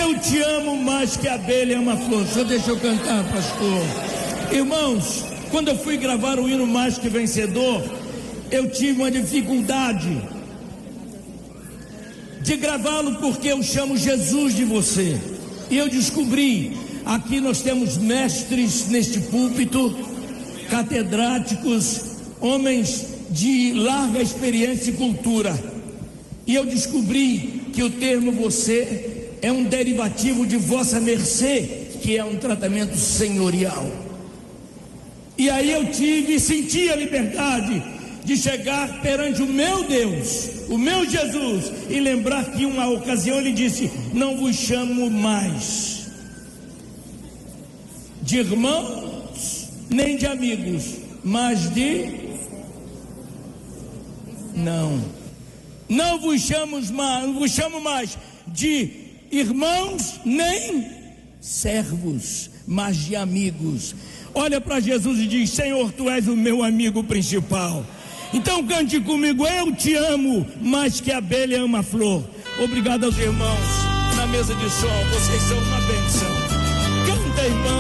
Eu te amo mais que a abelha ama a flor. Só deixa eu cantar, pastor. Irmãos, quando eu fui gravar o hino Mais Que Vencedor, eu tive uma dificuldade de gravá-lo, porque eu chamo Jesus de você. E eu descobri, aqui nós temos mestres neste púlpito, catedráticos, homens de larga experiência e cultura. E eu descobri que o termo você é um derivativo de vossa mercê, que é um tratamento senhorial. E aí eu senti a liberdade de chegar perante o meu Deus, o meu Jesus, e lembrar que uma ocasião ele disse: não vos chamo mais de irmãos, nem de amigos, mas de... Não vos chamo mais de irmãos, nem servos, mas de amigos. Olha para Jesus e diz: Senhor, tu és o meu amigo principal. Então cante comigo: eu te amo mais que a abelha ama a flor. Obrigado aos irmãos na mesa de som, vocês são uma bênção. Canta, irmão.